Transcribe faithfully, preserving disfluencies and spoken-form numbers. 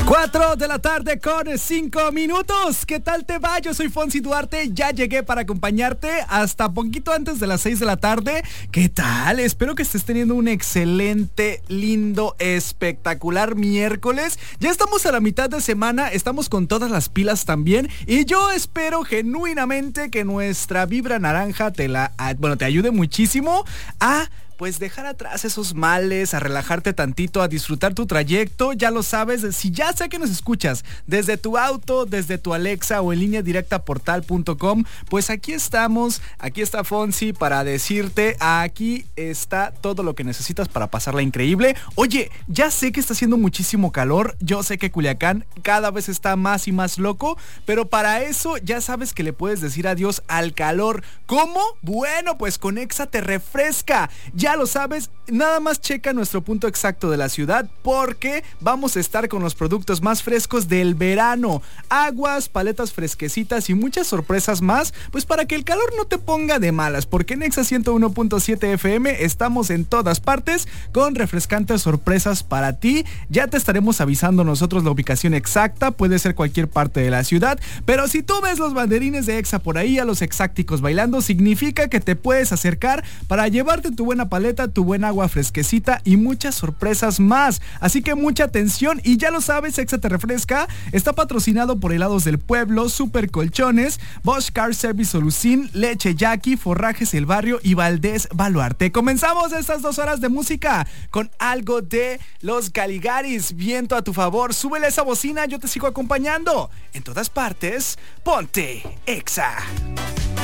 cuatro de la tarde con cinco minutos. ¿Qué tal te va? Yo soy Fonsi Duarte. Ya llegué para acompañarte hasta poquito antes de las seis de la tarde. ¿Qué tal? Espero que estés teniendo un excelente, lindo, espectacular miércoles. Ya estamos a la mitad de semana. Estamos con todas las pilas también. Y yo espero genuinamente que nuestra vibra naranja te la, bueno, te ayude muchísimo a... pues dejar atrás esos males, a relajarte tantito, a disfrutar tu trayecto. Ya lo sabes, si ya sé que nos escuchas desde tu auto, desde tu Alexa o en línea directa portal punto com, pues aquí estamos, aquí está Fonsi para decirte, aquí está todo lo que necesitas para pasarla increíble. Oye, ya sé que está haciendo muchísimo calor, yo sé que Culiacán cada vez está más y más loco, pero para eso ya sabes que le puedes decir adiós al calor. ¿Cómo? Bueno, pues con Exa te refresca. Ya Ya lo sabes, nada más checa nuestro punto exacto de la ciudad porque vamos a estar con los productos más frescos del verano. Aguas, paletas fresquecitas y muchas sorpresas más, pues para que el calor no te ponga de malas, porque en Exa ciento uno punto siete F M estamos en todas partes con refrescantes sorpresas para ti. Ya te estaremos avisando nosotros la ubicación exacta, puede ser cualquier parte de la ciudad, pero si tú ves los banderines de Exa por ahí a los exácticos bailando, significa que te puedes acercar para llevarte tu buena paleta, tu buen agua fresquecita y muchas sorpresas más. Así que mucha atención y ya lo sabes, Exa te refresca. Está patrocinado por Helados del Pueblo, Super Colchones, Bosch Car Service Solucín, Leche Jackie, Forrajes El Barrio y Valdés Baluarte. Comenzamos estas dos horas de música con algo de los Caligaris. Viento a tu favor, súbele esa bocina, yo te sigo acompañando. En todas partes, ponte Exa.